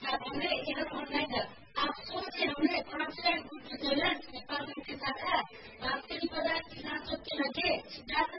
हमने यह ऑनलाइन आप सोचे हमने ऑनलाइन कुछ के साथ है आपके पदार्थ ना सोच के लगे